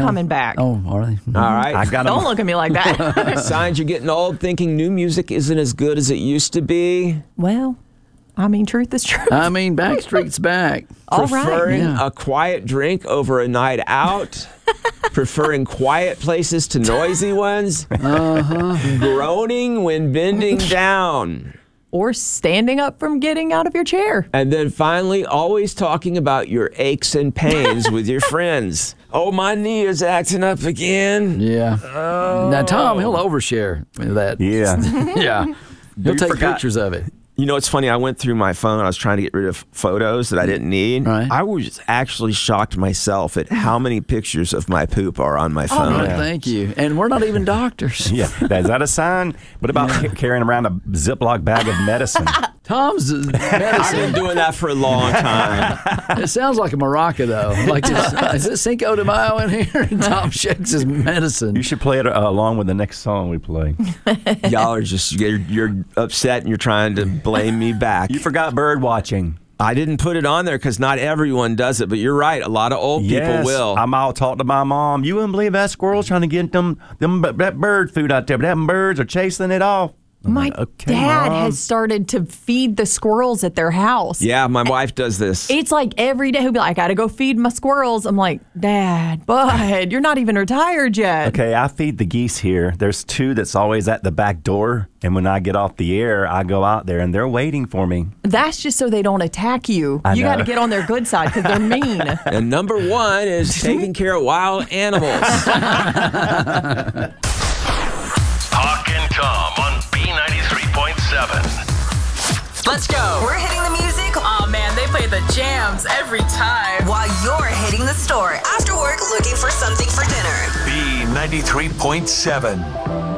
coming back. Oh, are they? All right. I got 'em. Don't look at me like that. Signs you're getting old, thinking new music isn't as good as it used to be. Well, I mean, truth is truth. I mean, Backstreet's back. All right. Preferring Yeah. a quiet drink over a night out. Preferring quiet places to noisy ones. Groaning when bending down. Or standing up from getting out of your chair. And then finally, always talking about your aches and pains with your friends. Oh, my knee is acting up again. Yeah. Now, Tom, he'll overshare with that. Yeah. Yeah. He'll take forgot- pictures of it. You know, it's funny. I went through my phone. I was trying to get rid of photos that I didn't need. Right. I was actually shocked myself at how many pictures of my poop are on my phone. Oh, thank you. And we're not even doctors. Yeah. Is that a sign? What about carrying around a Ziploc bag of medicine? Tom's I've been medicine. doing that for a long time. It sounds like a maraca, though. Like, is it Cinco de Mayo in here? And Tom shakes his medicine. You should play it along with the next song we play. Y'all are just, you're upset and you're trying to blame me back. You forgot bird watching. I didn't put it on there because not everyone does it, but you're right. A lot of old people will. I'm all talk to my mom. You wouldn't believe that squirrel's trying to get that bird food out there, but them birds are chasing it off. I'm My like, okay, dad Mom. has started to feed the squirrels at their house. Yeah, my wife does this. It's like every day he'll be like, I got to go feed my squirrels. I'm like, Dad, bud, you're not even retired yet. Okay, I feed the geese here. There's two that's always at the back door. And when I get off the air, I go out there and they're waiting for me. That's just so they don't attack you. I You got to know. get on their good side because they're mean. And number one is taking care of wild animals. Hawk and Tom on B93.7. Let's go. We're hitting the music Oh man, they play the jams every time. while you're hitting the store. After work, looking for something for dinner. B93.7.